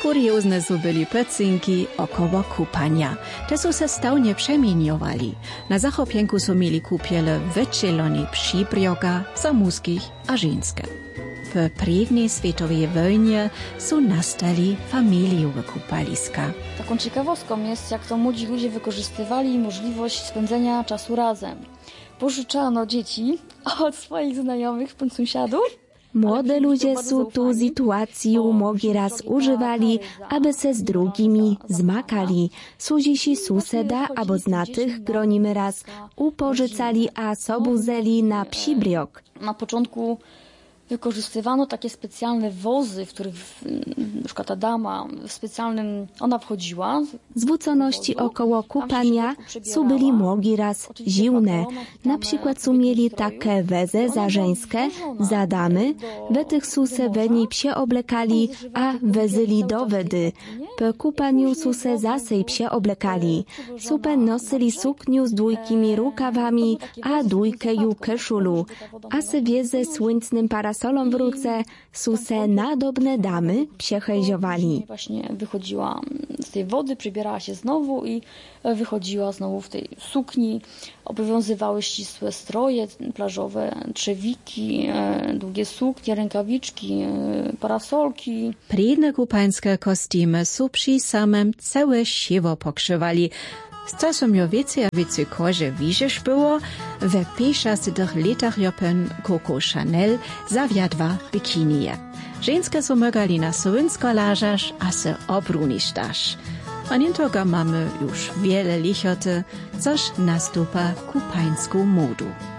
Kuriozne są byli pecynki około kupania. Te są se stałnie przemieniowali. Na zachopienku są mieli kupiele wycielone przybrioga za muskich a żeńskie. W pierwszej światowej wojnie są nastali familiowe kupaliska. Taką ciekawostką jest, jak to młodzi ludzie wykorzystywali możliwość spędzenia czasu razem. Pożyczano dzieci od swoich znajomych bądź sąsiadów. Młode ludzie są tu sytuację mogli raz używali, aby se z drugimi zmakali. Służysi suseda albo znatych gronimy raz upożycali, a sobu zeli na przybriok. Na początku wykorzystywano takie specjalne wozy, w których na przykład ta dama w specjalnym, ona wchodziła. Zwróconości około kupania są byli mogli raz ziłne. Na przykład są mieli takie wezy za żeńskie, za damy, we tych su se we niej przeoblekali, a wezyli do wody. Po kupaniu su se zase przeoblekali. Super nosili sukniu z dwójkimi rukawami, a dwójkeju keszulu, a se wiezy słońcnym parasolom w ruce su se nadobne damy przechęziowali. Właśnie wychodziła z tej wody, przybierała się znowu i wychodziła znowu w tej sukni. Obowiązywały ścisłe stroje plażowe, trzewiki, długie suknie, rękawiczki, parasolki. Prydne kupańskie kostiumy są przy samym całe siwo pokrzywali. Z czasem jo więcej a więcej koże widzisz było, we 50 latach jopen Coco Chanel zawiadła bikinie. Żeńskie są mogali na słynsko lażasz, a se obrunisztasz. A nietoga mamy już wiele lichoty, coż nastupa kupańską modu.